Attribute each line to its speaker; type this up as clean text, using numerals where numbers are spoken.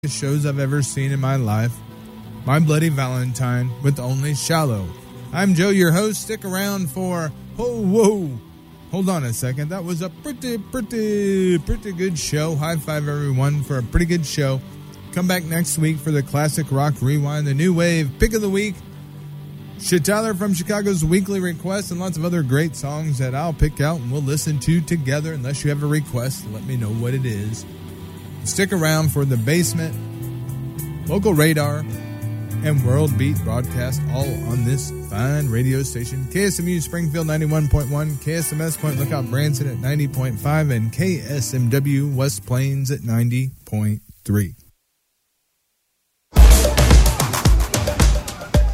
Speaker 1: shows I've ever seen in my life. My Bloody Valentine with Only Shallow. I'm Joe, your host. Stick around for whoa. Hold on a second. That was a pretty good show. High five everyone for a pretty good show. Come back next week for the Classic Rock Rewind, the New Wave Pick of the Week. Shit Tyler from Chicago's Weekly Request, and lots of other great songs that I'll pick out and we'll listen to together. Unless you have a request, let me know what it is. Stick around for The Basement, Local Radar, and World Beat broadcast, all on this fine radio station. KSMU Springfield 91.1, KSMS Point Lookout Branson at 90.5, and KSMW West Plains at 90.3.